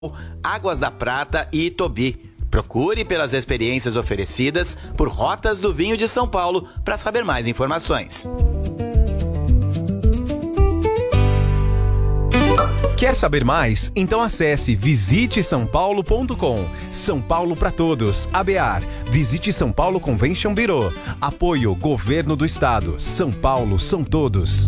Águas da Prata e Itobi. Procure pelas experiências oferecidas por Rotas do Vinho de São Paulo para saber mais informações. Quer saber mais? Então acesse visitesaopaulo.com. São Paulo para todos. ABAR. Visite São Paulo Convention Bureau. Apoio Governo do Estado. São Paulo são todos.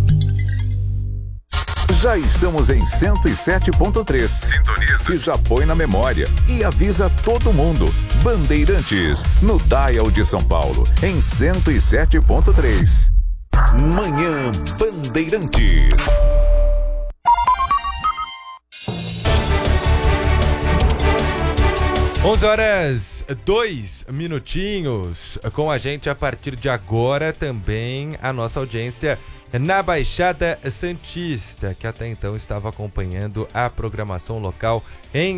Já estamos em 107.3. Sintoniza. E já põe na memória. E avisa todo mundo. Bandeirantes. No Dial de São Paulo. Em 107.3. Manhã Bandeirantes. 11h02. Com a gente a partir de agora também a nossa audiência na Baixada Santista, que até então estava acompanhando a programação local em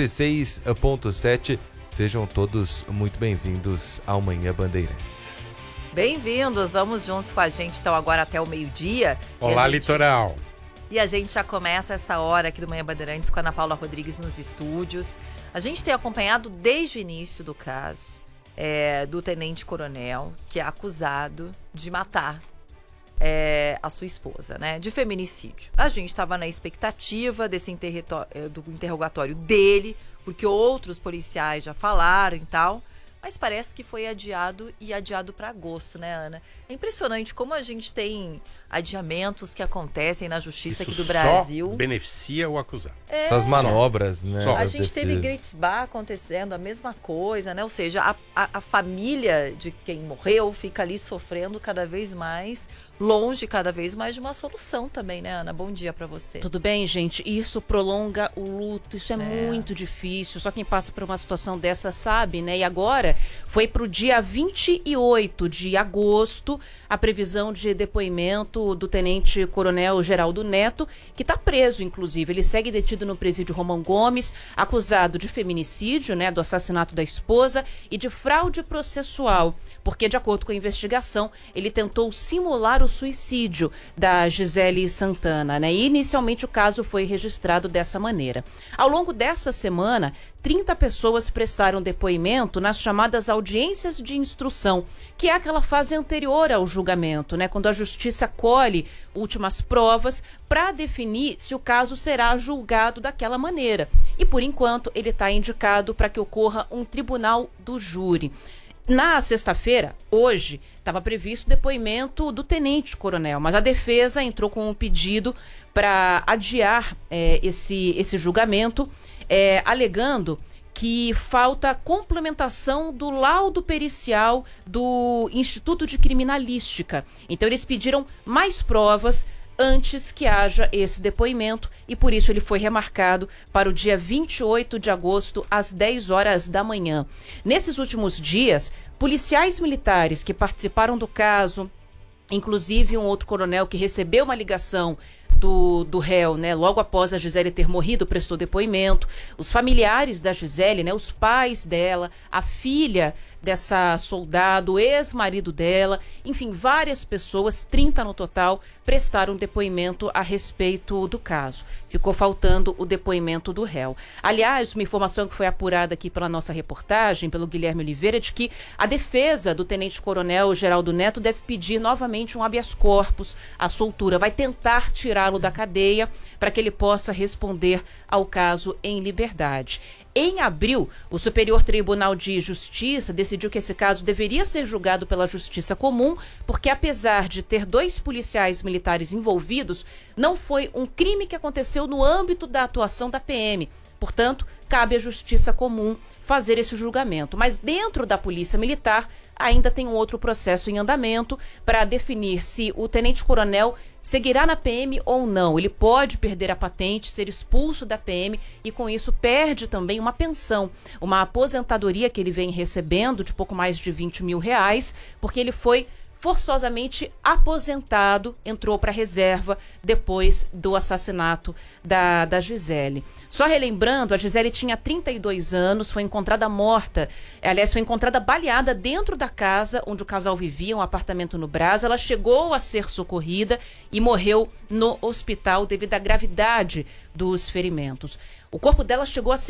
106.7. Sejam todos muito bem-vindos ao Manhã Bandeirantes. Bem-vindos, vamos juntos com a gente então agora até o meio-dia. Olá, Litoral! E a gente já começa essa hora aqui do Manhã Bandeirantes com a Ana Paula Rodrigues nos estúdios. A gente tem acompanhado desde o início do caso do tenente-coronel, que é acusado de matar a sua esposa, né? De feminicídio. A gente estava na expectativa do interrogatório dele, porque outros policiais já falaram e tal, mas parece que foi adiado para agosto, né, Ana? É impressionante como a gente tem adiamentos que acontecem na justiça aqui do Brasil. Só beneficia o acusado. Essas manobras, né? A gente teve Gretzbach acontecendo, a mesma coisa, né? Ou seja, a família de quem morreu fica ali sofrendo cada vez mais, longe cada vez mais de uma solução também, né, Ana? Bom dia pra você. Tudo bem, gente? Isso prolonga o luto, isso é muito difícil. Só quem passa por uma situação dessa sabe, né? E agora foi pro dia 28 de agosto a previsão de depoimento do tenente-coronel Geraldo Neto, que está preso, inclusive. Ele segue detido no presídio Romão Gomes, acusado de feminicídio, né, do assassinato da esposa e de fraude processual, porque, de acordo com a investigação, ele tentou simular o suicídio da Gisele Santana, né? E inicialmente o caso foi registrado dessa maneira. Ao longo dessa semana, 30 pessoas prestaram depoimento nas chamadas audiências de instrução, que é aquela fase anterior ao julgamento, né? Quando a justiça colhe últimas provas para definir se o caso será julgado daquela maneira. E, por enquanto, ele está indicado para que ocorra um tribunal do júri. Na sexta-feira, hoje, estava previsto o depoimento do tenente-coronel, mas a defesa entrou com um pedido para adiar esse julgamento, alegando que falta complementação do laudo pericial do Instituto de Criminalística. Então, eles pediram mais provas antes que haja esse depoimento e por isso ele foi remarcado para o dia 28 de agosto às 10 horas da manhã. Nesses últimos dias, policiais militares que participaram do caso, inclusive um outro coronel que recebeu uma ligação do réu, né, logo após a Gisele ter morrido, prestou depoimento. Os familiares da Gisele, né, os pais dela, a filha dessa soldado, o ex-marido dela, enfim, várias pessoas, 30 no total, prestaram depoimento a respeito do caso. Ficou faltando o depoimento do réu. Aliás, uma informação que foi apurada aqui pela nossa reportagem, pelo Guilherme Oliveira, de que a defesa do tenente-coronel Geraldo Neto deve pedir novamente um habeas corpus à soltura, vai tentar tirá-lo da cadeia para que ele possa responder ao caso em liberdade. Em abril, o Superior Tribunal de Justiça decidiu que esse caso deveria ser julgado pela Justiça Comum, porque apesar de ter 2 policiais militares envolvidos, não foi um crime que aconteceu no âmbito da atuação da PM. Portanto, cabe à Justiça Comum fazer esse julgamento. Mas dentro da Polícia Militar, ainda tem um outro processo em andamento para definir se o tenente-coronel seguirá na PM ou não. Ele pode perder a patente, ser expulso da PM e, com isso, perde também uma pensão, uma aposentadoria que ele vem recebendo de pouco mais de R$20 mil, porque ele foi forçosamente aposentado, entrou para a reserva depois do assassinato da Gisele. Só relembrando, a Gisele tinha 32 anos, foi encontrada morta, aliás, foi encontrada baleada dentro da casa onde o casal vivia, um apartamento no Brás. Ela chegou a ser socorrida e morreu no hospital devido à gravidade dos ferimentos. O corpo dela chegou a ser